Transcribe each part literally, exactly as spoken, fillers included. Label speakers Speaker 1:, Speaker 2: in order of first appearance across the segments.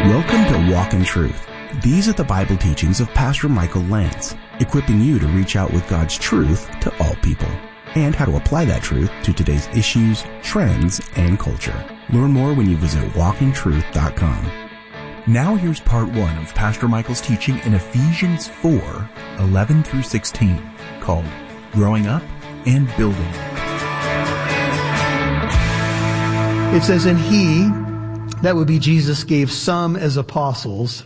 Speaker 1: Welcome to Walk in Truth. These are the Bible teachings of Pastor Michael Lance, equipping you to reach out with God's truth to all people, and how to apply that truth to today's issues, trends, and culture. Learn more when you visit walk in truth dot com.
Speaker 2: Now here's part one of Pastor Michael's teaching in Ephesians four, eleven through sixteen, called Growing Up and Building.
Speaker 3: It says, and he, that would be Jesus, gave some as apostles,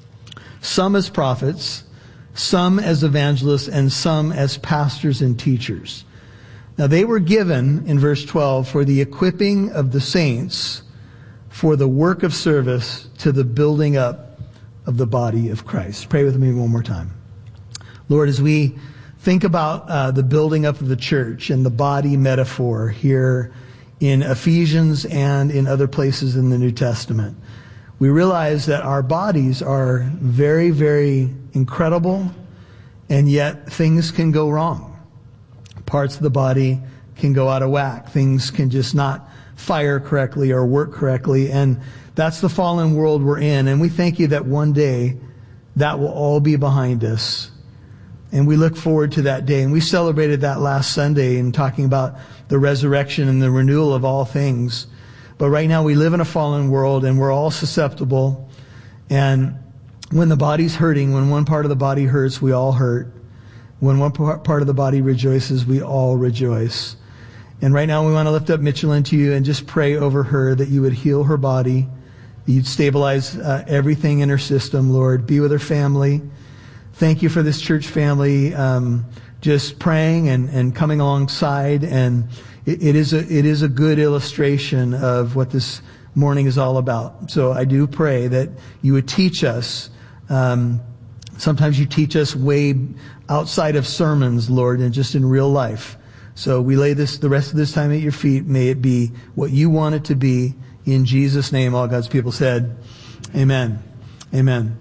Speaker 3: some as prophets, some as evangelists, and some as pastors and teachers. Now they were given, in verse twelve, for the equipping of the saints, for the work of service to the building up of the body of Christ. Pray with me one more time. Lord, as we think about uh, the building up of the church and the body metaphor here in Ephesians and in other places in the New Testament, we realize that our bodies are very, very incredible, and yet things can go wrong. Parts of the body can go out of whack. Things can just not fire correctly or work correctly, and that's the fallen world we're in. And we thank you that one day that will all be behind us, and we look forward to that day. And we celebrated that last Sunday in talking about the resurrection and the renewal of all things. But right now we live in a fallen world, and we're all susceptible. And when the body's hurting, when one part of the body hurts, we all hurt. When one part of the body rejoices, we all rejoice. And right now we want to lift up Mitchell to you and just pray over her that you would heal her body, that you'd stabilize uh, everything in her system, Lord. Be with her family. Thank you for this church family, um, just praying and, and coming alongside. And it, it is a, it is a good illustration of what this morning is all about. So I do pray that you would teach us. Um, sometimes you teach us way outside of sermons, Lord, and just in real life. So we lay this, the rest of this time at your feet. May it be what you want it to be. In Jesus' name, all God's people said, amen. Amen.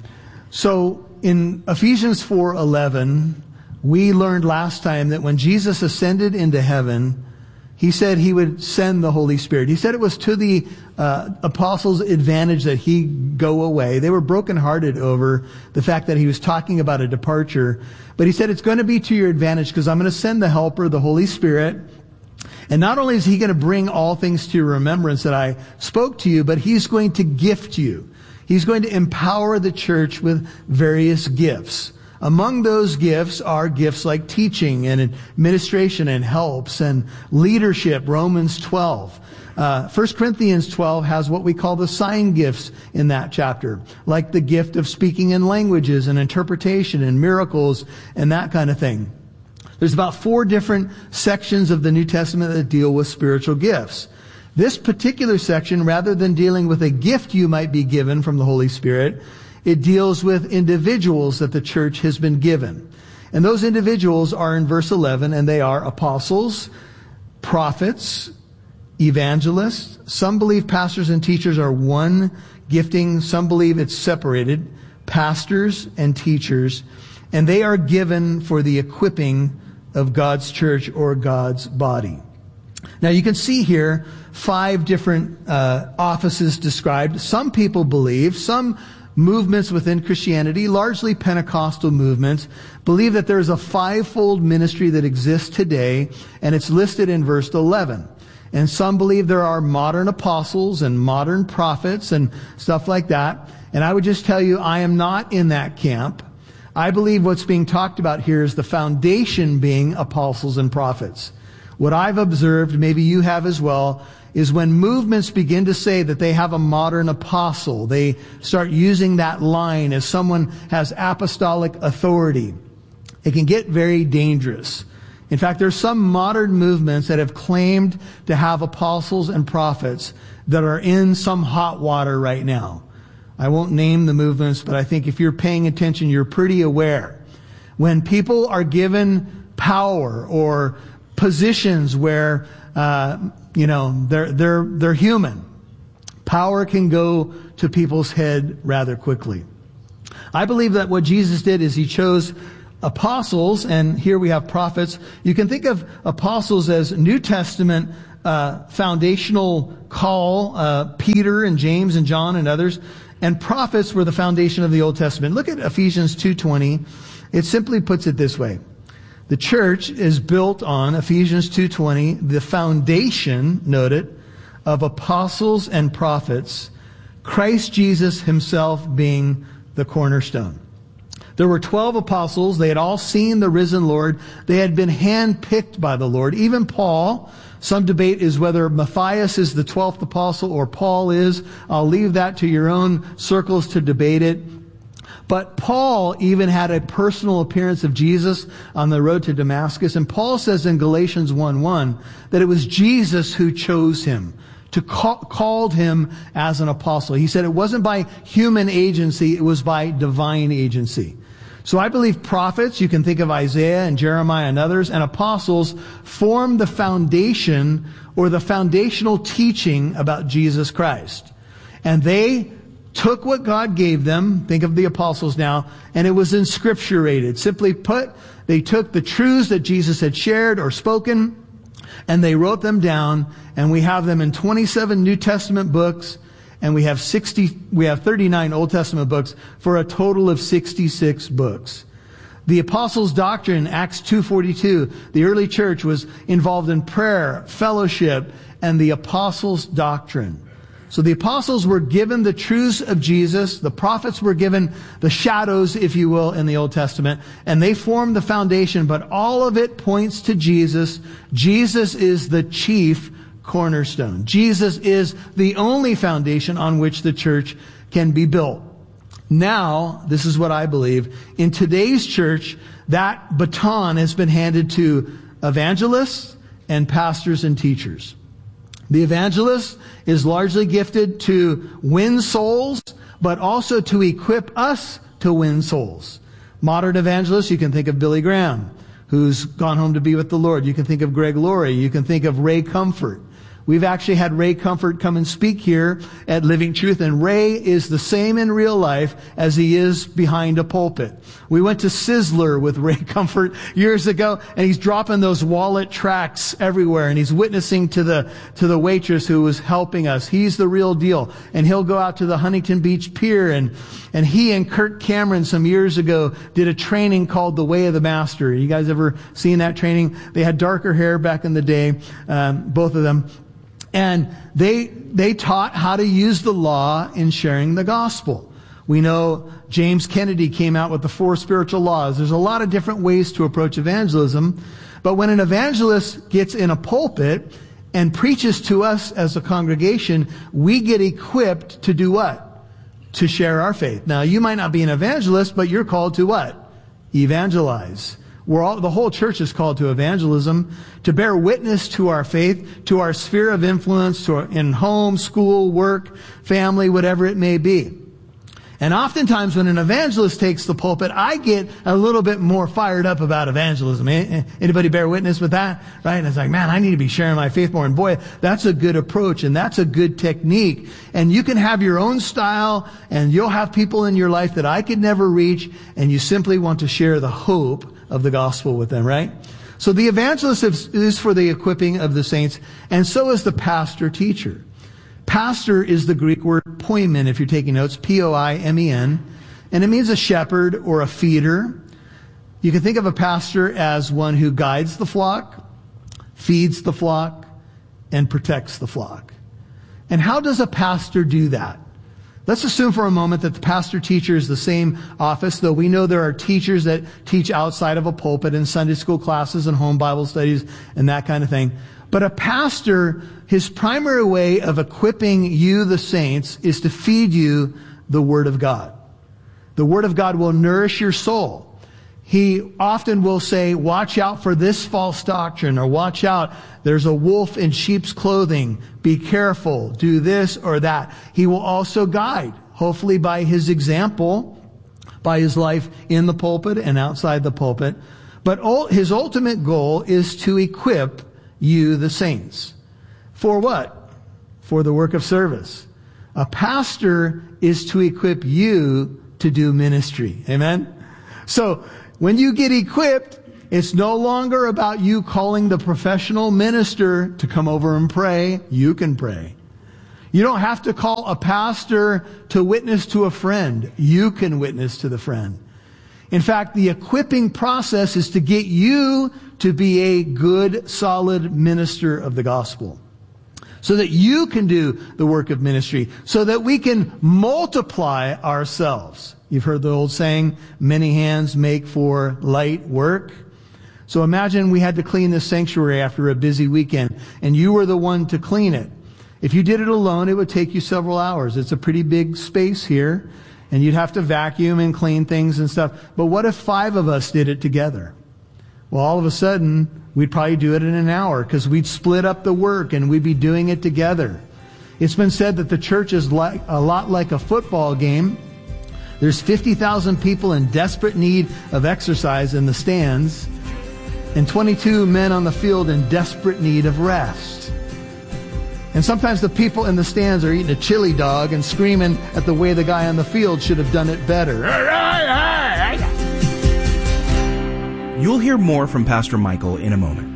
Speaker 3: So in Ephesians four eleven, we learned last time that when Jesus ascended into heaven, he said he would send the Holy Spirit. He said it was to the uh, apostles' advantage that he go away. They were brokenhearted over the fact that he was talking about a departure. But he said it's going to be to your advantage because I'm going to send the Helper, the Holy Spirit. And not only is he going to bring all things to your remembrance that I spoke to you, but he's going to gift you. He's going to empower the church with various gifts. Among those gifts are gifts like teaching and administration and helps and leadership, Romans twelve. Uh, First Corinthians twelve has what we call the sign gifts in that chapter, like the gift of speaking in languages and interpretation and miracles and that kind of thing. There's about four different sections of the New Testament that deal with spiritual gifts. This particular section, rather than dealing with a gift you might be given from the Holy Spirit, it deals with individuals that the church has been given. And those individuals are in verse eleven, and they are apostles, prophets, evangelists. Some believe pastors and teachers are one gifting. Some believe it's separated. Pastors and teachers. And they are given for the equipping of God's church or God's body. Now you can see here five different uh, offices described. Some people believe, some movements within Christianity, largely Pentecostal movements, believe that there's a fivefold ministry that exists today, and it's listed in verse eleven. And some believe there are modern apostles and modern prophets and stuff like that. And I would just tell you, I am not in that camp. I believe what's being talked about here is the foundation being apostles and prophets. What I've observed, maybe you have as well, is when movements begin to say that they have a modern apostle, they start using that line as someone has apostolic authority. It can get very dangerous. In fact, there's some modern movements that have claimed to have apostles and prophets that are in some hot water right now. I won't name the movements, but I think if you're paying attention, you're pretty aware. When people are given power or positions where, uh, you know, they're, they're, they're human, power can go to people's head rather quickly. I believe that what Jesus did is he chose apostles, and here we have prophets. You can think of apostles as New Testament uh, foundational call, uh, Peter and James and John and others. and prophets were the foundation of the Old Testament. Look at Ephesians two twenty. It simply puts it this way. The church is built on, Ephesians two twenty, the foundation, note it, of apostles and prophets, Christ Jesus himself being the cornerstone. There were twelve apostles. They had all seen the risen Lord. They had been handpicked by the Lord. Even Paul, some debate is whether Matthias is the twelfth apostle or Paul is. I'll leave that to your own circles to debate it. But Paul even had a personal appearance of Jesus on the road to Damascus. And Paul says in Galatians one one that it was Jesus who chose him, to call, called him as an apostle. He said it wasn't by human agency, it was by divine agency. So I believe prophets, you can think of Isaiah and Jeremiah and others, and apostles form the foundation or the foundational teaching about Jesus Christ. And they took what God gave them, think of the apostles now, and it was inscripturated. Simply put, they took the truths that Jesus had shared or spoken, and they wrote them down, and we have them in twenty-seven New Testament books, and we have sixty, we have thirty-nine Old Testament books for a total of sixty-six books. The apostles' doctrine, Acts two forty-two, the early church was involved in prayer, fellowship, and the apostles' doctrine. So the apostles were given the truths of Jesus. The prophets were given the shadows, if you will, in the Old Testament. And they formed the foundation, but all of it points to Jesus. Jesus is the chief cornerstone. Jesus is the only foundation on which the church can be built. Now, this is what I believe. In today's church, that baton has been handed to evangelists and pastors and teachers. The evangelist is largely gifted to win souls, but also to equip us to win souls. Modern evangelists, you can think of Billy Graham, who's gone home to be with the Lord. You can think of Greg Laurie. You can think of Ray Comfort. We've actually had Ray Comfort come and speak here at Living Truth, and Ray is the same in real life as he is behind a pulpit. We went to Sizzler with Ray Comfort years ago, and he's dropping those wallet tracts everywhere, and he's witnessing to the to the waitress who was helping us. He's the real deal. And he'll go out to the Huntington Beach Pier, and and he and Kurt Cameron some years ago did a training called The Way of the Master. You guys ever seen that training? They had darker hair back in the day, um, both of them. And they they taught how to use the law in sharing the gospel. We know James Kennedy came out with the four spiritual laws. There's a lot of different ways to approach evangelism. But when an evangelist gets in a pulpit and preaches to us as a congregation, we get equipped to do what? To share our faith. Now, you might not be an evangelist, but you're called to what? Evangelize. We're all, the whole church is called to evangelism, to bear witness to our faith, to our sphere of influence, to our, in home, school, work, family, whatever it may be. And oftentimes when an evangelist takes the pulpit, I get a little bit more fired up about evangelism. Anybody bear witness with that? Right? And it's like, man, I need to be sharing my faith more. And boy, that's a good approach and that's a good technique. And you can have your own style and you'll have people in your life that I could never reach, and you simply want to share the hope of the gospel with them, right? So the evangelist is for the equipping of the saints, and so is the pastor teacher. Pastor is the Greek word poimen, if you're taking notes, P O I M E N, and it means a shepherd or a feeder. You can think of a pastor as one who guides the flock, feeds the flock, and protects the flock. And how does a pastor do that? Let's assume for a moment that the pastor-teacher is the same office, though we know there are teachers that teach outside of a pulpit in Sunday school classes and home Bible studies and that kind of thing. But a pastor, his primary way of equipping you, the saints, is to feed you the Word of God. The Word of God will nourish your soul. He often will say, watch out for this false doctrine, or watch out, there's a wolf in sheep's clothing. Be careful, do this or that. He will also guide, hopefully by his example, by his life in the pulpit and outside the pulpit. But his ultimate goal is to equip you, the saints. For what? For the work of service. A pastor is to equip you to do ministry. Amen? So, when you get equipped, it's no longer about you calling the professional minister to come over and pray. You can pray. You don't have to call a pastor to witness to a friend. You can witness to the friend. In fact, the equipping process is to get you to be a good, solid minister of the gospel, so that you can do the work of ministry, so that we can multiply ourselves. You've heard the old saying, many hands make for light work. So imagine we had to clean this sanctuary after a busy weekend, and you were the one to clean it. If you did it alone, it would take you several hours. It's a pretty big space here, and you'd have to vacuum and clean things and stuff. But what if five of us did it together? Well, all of a sudden, we'd probably do it in an hour because we'd split up the work and we'd be doing it together. It's been said that the church is like a lot like a football game. There's fifty thousand people in desperate need of exercise in the stands, and twenty-two men on the field in desperate need of rest. And sometimes the people in the stands are eating a chili dog and screaming at the way the guy on the field should have done it better.
Speaker 2: You'll hear more from Pastor Michael in a moment.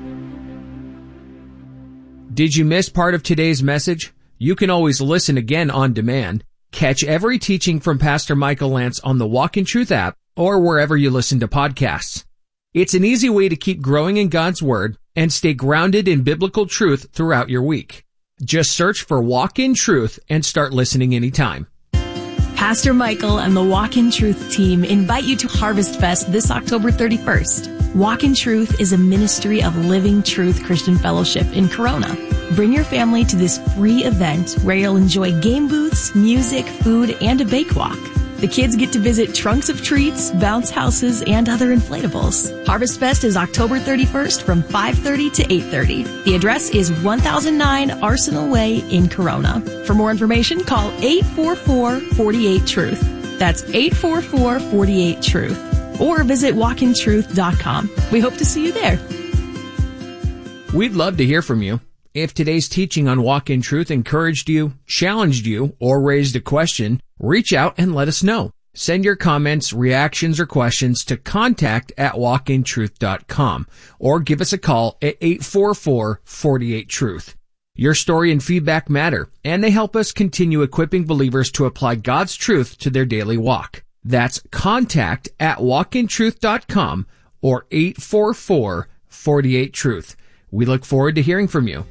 Speaker 4: Did you miss part of today's message? You can always listen again on demand. Catch every teaching from Pastor Michael Lantz on the Walk in Truth app or wherever you listen to podcasts. It's an easy way to keep growing in God's Word and stay grounded in biblical truth throughout your week. Just search for Walk in Truth and start listening anytime.
Speaker 5: Pastor Michael and the Walk in Truth team invite you to Harvest Fest this October thirty-first. Walk in Truth is a ministry of Living Truth Christian Fellowship in Corona. Bring your family to this free event where you'll enjoy game booths, music, food, and a bake walk. The kids get to visit trunks of treats, bounce houses, and other inflatables. Harvest Fest is October thirty-first from five thirty to eight thirty. The address is one thousand nine Arsenal Way in Corona. For more information, call eight four four, four eight, truth. That's eight four four, four eight, truth. Or visit walk in truth dot com. We hope to see you there.
Speaker 4: We'd love to hear from you. If today's teaching on Walk in Truth encouraged you, challenged you, or raised a question, reach out and let us know. Send your comments, reactions, or questions to contact at walk in truth dot com or give us a call at eight four four, four eight, truth. Your story and feedback matter, and they help us continue equipping believers to apply God's truth to their daily walk. That's contact at walk in truth dot com or eight four four, four eight, truth. We look forward to hearing from you.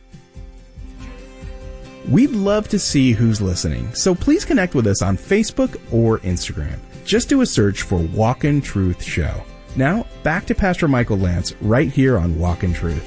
Speaker 1: We'd love to see who's listening, so please connect with us on Facebook or Instagram. Just do a search for Walk in Truth Show. Now, back to Pastor Michael Lantz right here on Walk in Truth.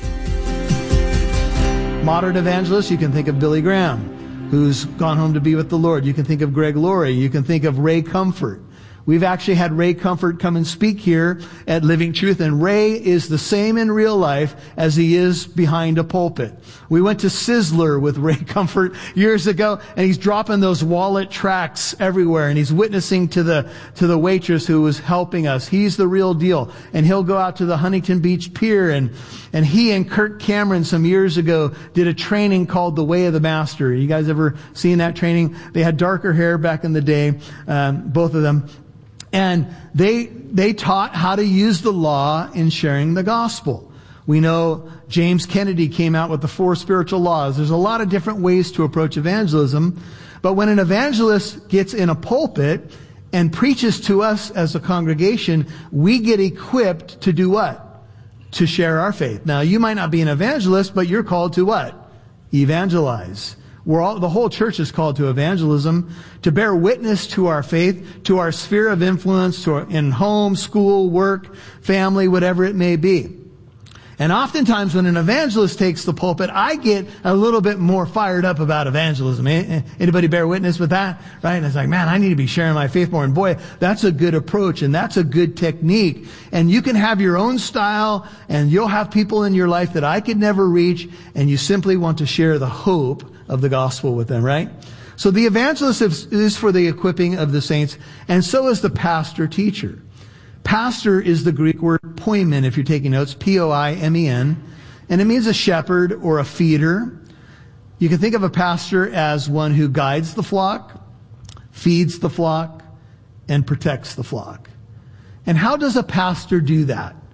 Speaker 3: Modern evangelists, you can think of Billy Graham, who's gone home to be with the Lord. You can think of Greg Laurie. You can think of Ray Comfort. We've actually had Ray Comfort come and speak here at Living Truth, and Ray is the same in real life as he is behind a pulpit. We went to Sizzler with Ray Comfort years ago, and he's dropping those wallet tracts everywhere, and he's witnessing to the to the waitress who was helping us. He's the real deal. And he'll go out to the Huntington Beach Pier, and and he and Kirk Cameron some years ago did a training called The Way of the Master. You guys ever seen that training? They had darker hair back in the day, um, both of them. And they they taught how to use the law in sharing the gospel. We know James Kennedy came out with the four spiritual laws. There's a lot of different ways to approach evangelism. But when an evangelist gets in a pulpit and preaches to us as a congregation, we get equipped to do what? To share our faith. Now, you might not be an evangelist, but you're called to what? Evangelize. We're all, the whole church is called to evangelism, to bear witness to our faith, to our sphere of influence, to our, in home, school, work, family, whatever it may be. And oftentimes when an evangelist takes the pulpit, I get a little bit more fired up about evangelism. Anybody bear witness with that? Right? And it's like, man, I need to be sharing my faith more. And boy, that's a good approach and that's a good technique. And you can have your own style, and you'll have people in your life that I could never reach, and you simply want to share the hope of the gospel with them, right? So the evangelist is for the equipping of the saints, and so is the pastor teacher. Pastor is the Greek word poimen, if you're taking notes, P O I M E N, and it means a shepherd or a feeder. You can think of a pastor as one who guides the flock, feeds the flock, and protects the flock. And how does a pastor do that?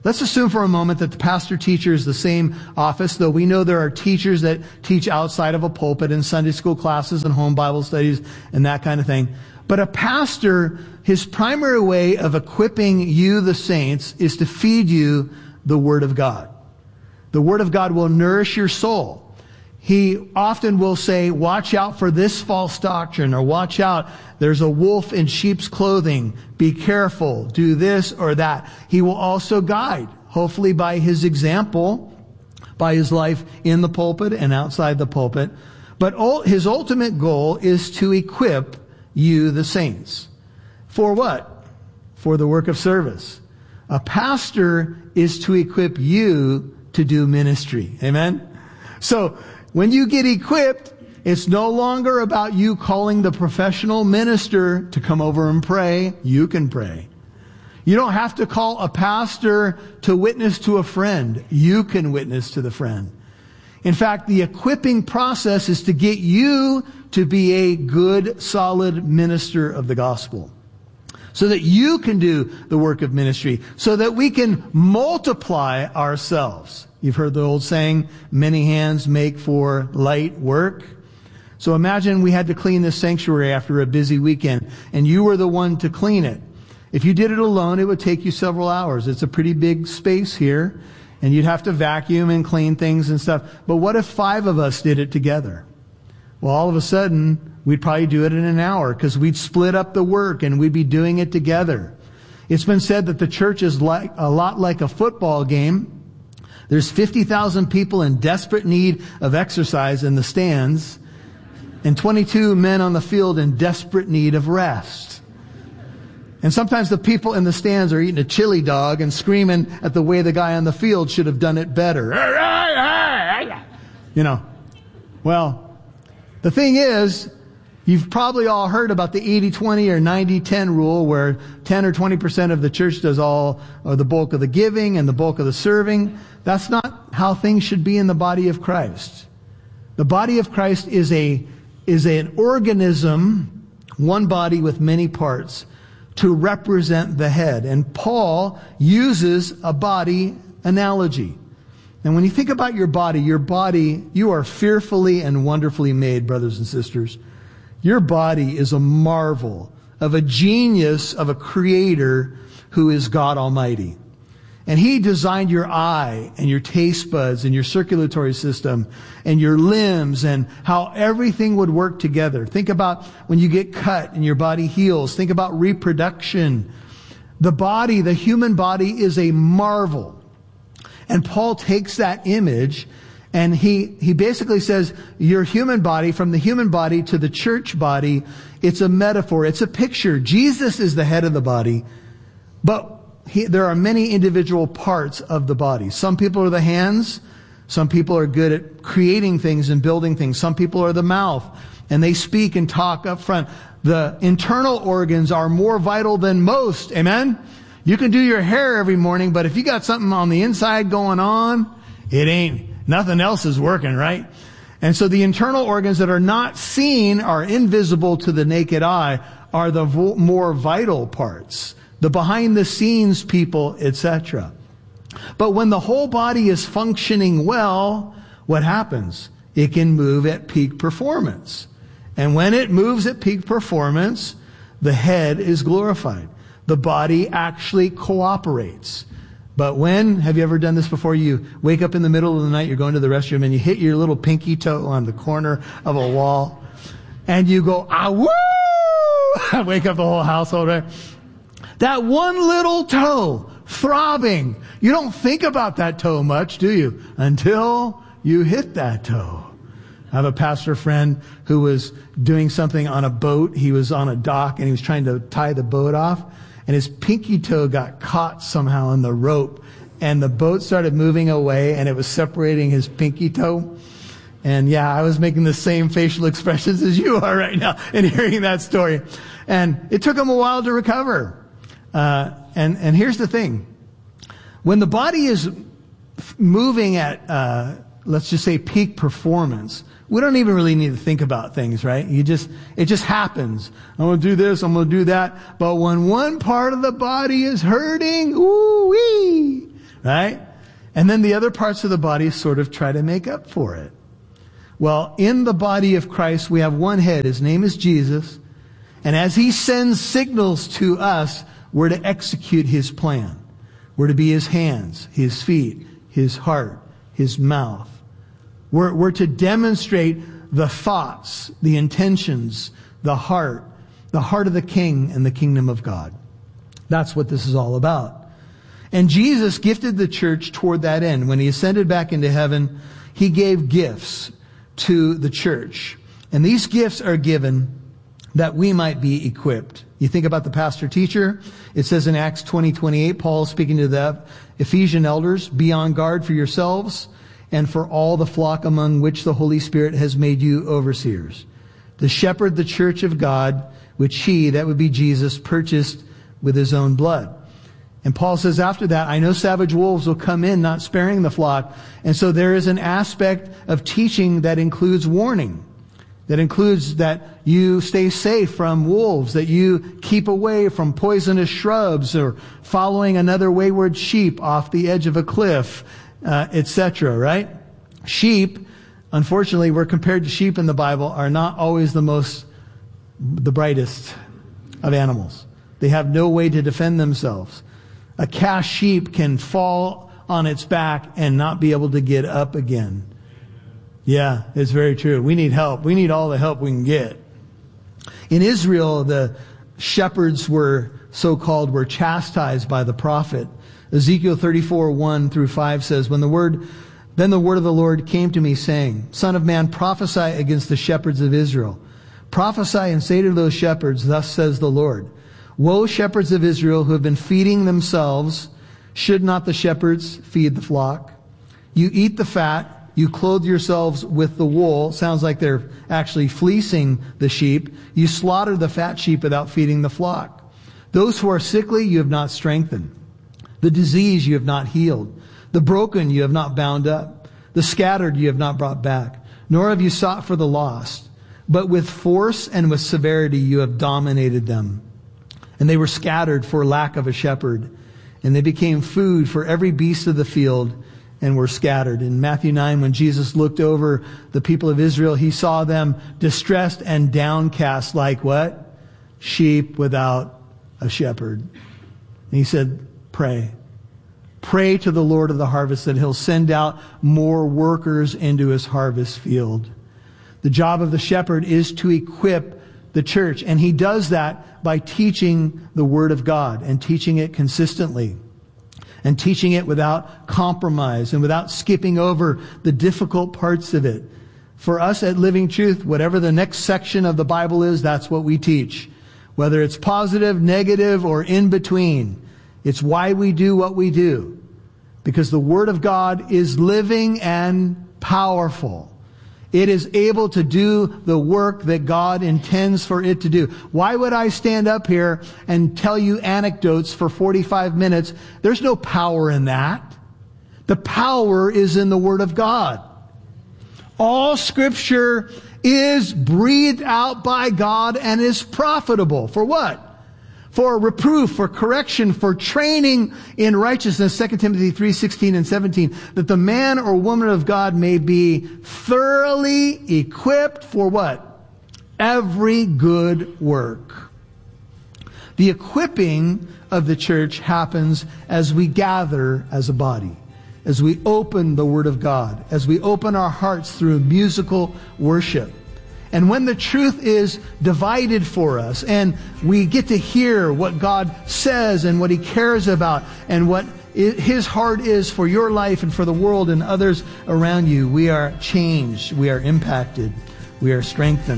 Speaker 3: let's assume for a moment that the pastor-teacher is the same office, though we know there are teachers that teach outside of a pulpit in Sunday school classes and home Bible studies and that kind of thing. But a pastor, his primary way of equipping you, the saints, is to feed you the Word of God. The Word of God will nourish your soul. He often will say, watch out for this false doctrine, or watch out, there's a wolf in sheep's clothing. Be careful, do this or that. He will also guide, hopefully by his example, by his life in the pulpit and outside the pulpit. But his ultimate goal is to equip you, the saints. For what? For the work of service. A pastor is to equip you to do ministry. Amen? So, when you get equipped, it's no longer about you calling the professional minister to come over and pray. You can pray. You don't have to call a pastor to witness to a friend. You can witness to the friend. In fact, the equipping process is to get you to be a good, solid minister of the gospel, so that you can do the work of ministry, so that we can multiply ourselves. You've heard the old saying, many hands make for light work. So imagine we had to clean this sanctuary after a busy weekend, and you were the one to clean it. If you did it alone, it would take you several hours. It's a pretty big space here, and you'd have to vacuum and clean things and stuff. But what if five of us did it together? Well, all of a sudden, we'd probably do it in an hour, because we'd split up the work and we'd be doing it together. It's been said that the church is like a lot like a football game. There's fifty thousand people in desperate need of exercise in the stands, and twenty-two men on the field in desperate need of rest. And sometimes the people in the stands are eating a chili dog and screaming at the way the guy on the field should have done it better. You know. Well, the thing is, you've probably all heard about the eighty twenty or ninety ten rule, where ten or twenty percent of the church does all, or the bulk of the giving and the bulk of the serving. That's not how things should be in the body of Christ. The body of Christ is a, is an organism, one body with many parts, to represent the head. And Paul uses a body analogy. And when you think about your body, your body, you are fearfully and wonderfully made, brothers and sisters. Your body is a marvel of a genius of a creator who is God Almighty. And He designed your eye and your taste buds and your circulatory system and your limbs and how everything would work together. Think about when you get cut and your body heals. Think about reproduction. The body, the human body, is a marvel. And Paul takes that image and he, he basically says, your human body, from the human body to the church body, it's a metaphor, it's a picture. Jesus is the head of the body, but he, there are many individual parts of the body. Some people are the hands. Some people are good at creating things and building things. Some people are the mouth, and they speak and talk up front. The internal organs are more vital than most. Amen? You can do your hair every morning, but if you got something on the inside going on, it ain't, nothing else is working, right? And so the internal organs that are not seen, are invisible to the naked eye, are the vo- more vital parts. The behind the scenes people, et cetera. But when the whole body is functioning well, what happens? It can move at peak performance. And when it moves at peak performance, the head is glorified. The body actually cooperates. But when, have you ever done this before? You wake up in the middle of the night, you're going to the restroom, and you hit your little pinky toe on the corner of a wall, and you go, ah, woo! Wake up the whole household, right? That one little toe throbbing. You don't think about that toe much, do you? Until you hit that toe. I have a pastor friend who was doing something on a boat. He was on a dock and he was trying to tie the boat off, and his pinky toe got caught somehow in the rope, and the boat started moving away and it was separating his pinky toe. And yeah, I was making the same facial expressions as you are right now in hearing that story. And it took him a while to recover. Uh, and, and here's the thing. When the body is moving at, uh, let's just say peak performance, we don't even really need to think about things, right? You just, it just happens. I'm going to do this, I'm going to do that. But when one part of the body is hurting, ooh-wee, right? And then the other parts of the body sort of try to make up for it. Well, in the body of Christ, we have one head. His name is Jesus. And as he sends signals to us, we're to execute his plan. We're to be his hands, his feet, his heart, his mouth. We're, we're to demonstrate the thoughts, the intentions, the heart, the heart of the King and the kingdom of God. That's what this is all about. And Jesus gifted the church toward that end. When he ascended back into heaven, he gave gifts to the church. And these gifts are given that we might be equipped. You think about the pastor teacher. It says in Acts twenty twenty-eight, Paul speaking to the Ephesian elders, be on guard for yourselves and for all the flock among which the Holy Spirit has made you overseers, to shepherd the church of God, which he, that would be Jesus, purchased with his own blood. And Paul says after that, I know savage wolves will come in, not sparing the flock. And so there is an aspect of teaching that includes warning. That includes that you stay safe from wolves, that you keep away from poisonous shrubs or following another wayward sheep off the edge of a cliff, uh, et cetera, right? Sheep, unfortunately, we're compared to sheep in the Bible, are not always the most, the brightest of animals. They have no way to defend themselves. A cast sheep can fall on its back and not be able to get up again. Yeah, it's very true. We need help. We need all the help we can get. In Israel, the shepherds were so-called were chastised by the prophet. Ezekiel thirty-four, one through five says, When the word, then the word of the Lord came to me saying, Son of man, prophesy against the shepherds of Israel. Prophesy and say to those shepherds, thus says the Lord, Woe, shepherds of Israel who have been feeding themselves. Should not the shepherds feed the flock? You eat the fat. You clothe yourselves with the wool. Sounds like they're actually fleecing the sheep. You slaughter the fat sheep without feeding the flock. Those who are sickly you have not strengthened. The diseased you have not healed. The broken you have not bound up. The scattered you have not brought back. Nor have you sought for the lost. But with force and with severity you have dominated them. And they were scattered for lack of a shepherd. And they became food for every beast of the field, and were scattered. In Matthew nine, when Jesus looked over the people of Israel, he saw them distressed and downcast like what? Sheep without a shepherd. And he said, pray. Pray to the Lord of the harvest that he'll send out more workers into his harvest field. The job of the shepherd is to equip the church. And he does that by teaching the Word of God and teaching it consistently. And teaching it without compromise and without skipping over the difficult parts of it. For us at Living Truth, whatever the next section of the Bible is, that's what we teach. Whether it's positive, negative, or in between. It's why we do what we do. Because the Word of God is living and powerful. It is able to do the work that God intends for it to do. Why would I stand up here and tell you anecdotes for forty-five minutes? There's no power in that. The power is in the Word of God. All Scripture is breathed out by God and is profitable. For what? For reproof, for correction, for training in righteousness, Second Timothy three sixteen and seventeen, that the man or woman of God may be thoroughly equipped for what? Every good work. The equipping of the church happens as we gather as a body, as we open the Word of God, as we open our hearts through musical worship. And when the truth is divided for us and we get to hear what God says and what He cares about and what His heart is for your life and for the world and others around you, we are changed, we are impacted, we are strengthened.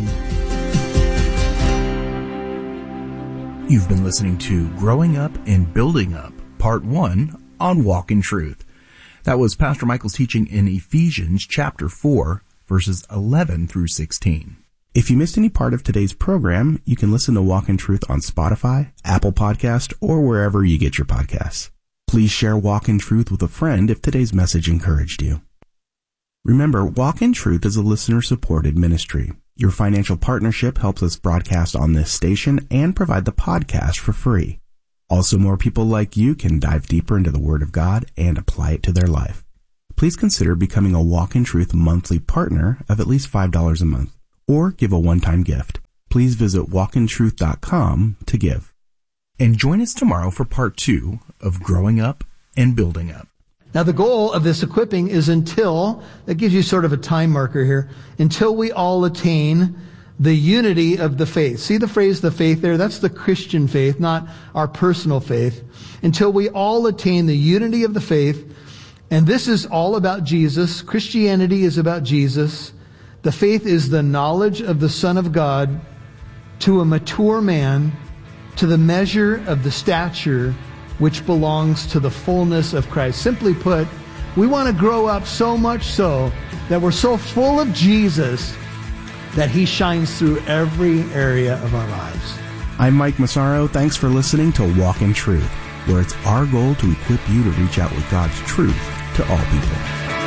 Speaker 2: You've been listening to Growing Up and Building Up, Part one on Walk in Truth. That was Pastor Michael's teaching in Ephesians chapter four, verses eleven through sixteen.
Speaker 1: If you missed any part of today's program, you can listen to Walk in Truth on Spotify, Apple Podcast, or wherever you get your podcasts. Please share Walk in Truth with a friend if today's message encouraged you. Remember, Walk in Truth is a listener-supported ministry. Your financial partnership helps us broadcast on this station and provide the podcast for free. Also, more people like you can dive deeper into the Word of God and apply it to their life. Please consider becoming a Walk in Truth monthly partner of at least five dollars a month, or give a one-time gift. Please visit walk in truth dot com to give.
Speaker 2: And join us tomorrow for part two of Growing Up and Building Up.
Speaker 3: Now, the goal of this equipping is until, that gives you sort of a time marker here, until we all attain the unity of the faith. See the phrase, the faith there? That's the Christian faith, not our personal faith. Until we all attain the unity of the faith. And this is all about Jesus. Christianity is about Jesus. The faith is the knowledge of the Son of God to a mature man, to the measure of the stature which belongs to the fullness of Christ. Simply put, we want to grow up so much so that we're so full of Jesus that He shines through every area of our lives.
Speaker 1: I'm Mike Massaro. Thanks for listening to Walk in Truth, where it's our goal to equip you to reach out with God's truth to all people.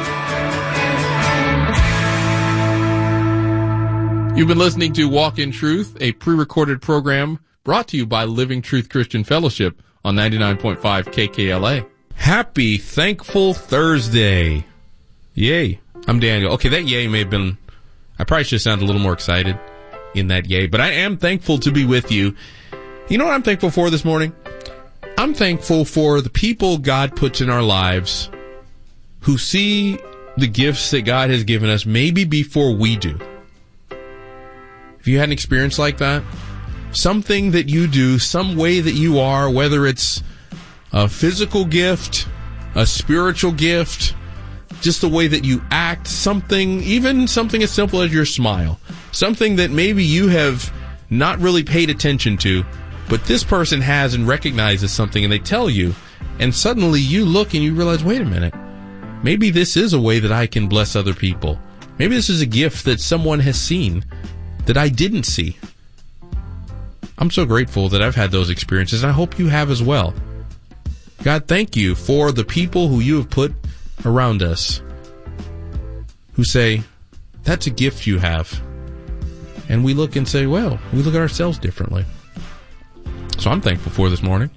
Speaker 6: You've been listening to Walk in Truth, a pre-recorded program brought to you by Living Truth Christian Fellowship on ninety-nine point five K K L A. Happy Thankful Thursday. Yay. I'm Daniel. Okay, that yay may have been... I probably should sound a little more excited in that yay, but I am thankful to be with you. You know what I'm thankful for this morning? I'm thankful for the people God puts in our lives who see the gifts that God has given us maybe before we do. Have you had an experience like that? Something that you do, some way that you are, whether it's a physical gift, a spiritual gift, just the way that you act, something, even something as simple as your smile, something that maybe you have not really paid attention to, but this person has and recognizes something, and they tell you, and suddenly you look and you realize, wait a minute, maybe this is a way that I can bless other people. Maybe this is a gift that someone has seen that I didn't see. I'm so grateful that I've had those experiences, and I hope you have as well. God, thank you for the people who you have put around us who say, that's a gift you have. And we look and say, well, we look at ourselves differently. So I'm thankful for this morning.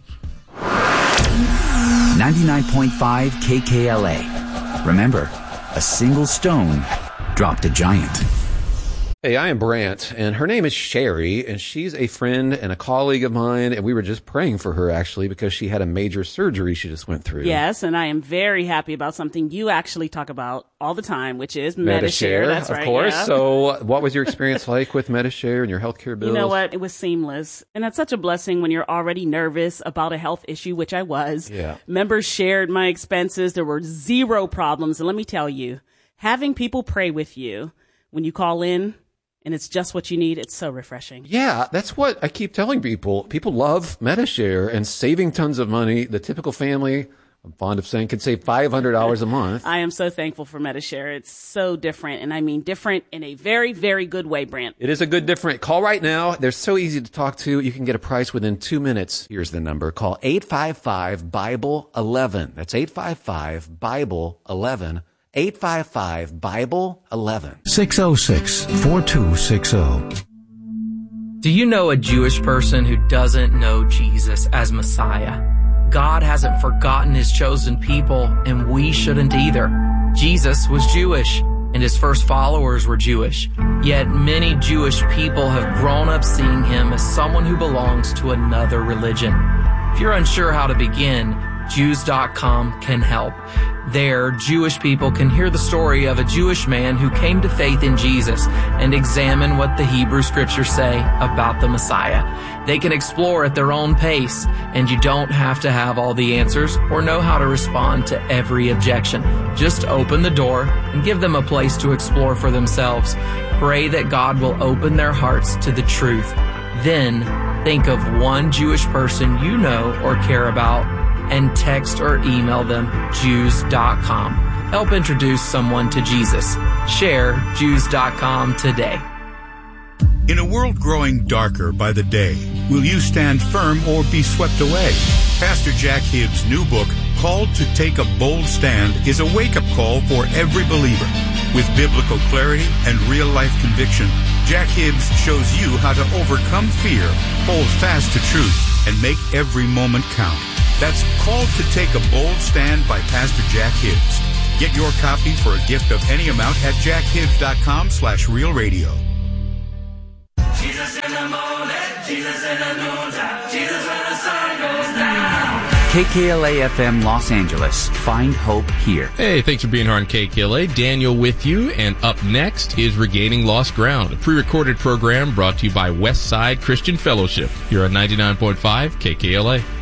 Speaker 7: ninety-nine point five K K L A. Remember, a single stone dropped a giant.
Speaker 8: Hey, I am Brant, and her name is Sherry, and she's a friend and a colleague of mine, and we were just praying for her, actually, because she had a major surgery she just went through.
Speaker 9: Yes, and I am very happy about something you actually talk about all the time, which is
Speaker 8: Medi-Share.
Speaker 9: Medi-Share. That's
Speaker 8: of
Speaker 9: right,
Speaker 8: course.
Speaker 9: yeah.
Speaker 8: So what was your experience like with Medi-Share and your healthcare bills?
Speaker 9: You know what? It was seamless. And that's such a blessing when you're already nervous about a health issue, which I was.
Speaker 8: Yeah.
Speaker 9: Members shared my expenses. There were zero problems. And let me tell you, having people pray with you when you call in, and it's just what you need, it's so refreshing.
Speaker 8: Yeah, that's what I keep telling people. People love Medi-Share and saving tons of money. The typical family, I'm fond of saying, could save five hundred dollars a month.
Speaker 9: I am so thankful for Medi-Share. It's so different, and I mean different in a very, very good way, Brant.
Speaker 8: It is a good different. Call right now. They're so easy to talk to. You can get a price within two minutes. Here's the number. Call eight five five, Bible eleven. That's eight five five, Bible eleven. eight five five, Bible eleven.
Speaker 10: six oh six, four two six oh.
Speaker 11: Do you know a Jewish person who doesn't know Jesus as Messiah? God hasn't forgotten His chosen people, and we shouldn't either. Jesus was Jewish, and His first followers were Jewish. Yet many Jewish people have grown up seeing Him as someone who belongs to another religion. If you're unsure how to begin, Jews dot com can help. There, Jewish people can hear the story of a Jewish man who came to faith in Jesus and examine what the Hebrew Scriptures say about the Messiah. They can explore at their own pace, and you don't have to have all the answers or know how to respond to every objection. Just open the door and give them a place to explore for themselves. Pray that God will open their hearts to the truth. Then, think of one Jewish person you know or care about, and text or email them Jews dot com. Help introduce someone to Jesus. Share Jews dot com today.
Speaker 12: In a world growing darker by the day, will you stand firm or be swept away? Pastor Jack Hibbs' new book, Called to Take a Bold Stand, is a wake-up call for every believer. With biblical clarity and real-life conviction, Jack Hibbs shows you how to overcome fear, hold fast to truth, and make every moment count. That's Called to Take a Bold Stand by Pastor Jack Hibbs. Get your copy for a gift of any amount at jackhibbs.com slash real radio.
Speaker 13: Jesus in the morning, Jesus in the noontime, Jesus when the sun goes down.
Speaker 7: K K L A F M Los Angeles. Find hope here.
Speaker 6: Hey, thanks for being here on K K L A. Daniel with you, and up next is Regaining Lost Ground, a pre-recorded program brought to you by Westside Christian Fellowship here on ninety-nine point five K K L A.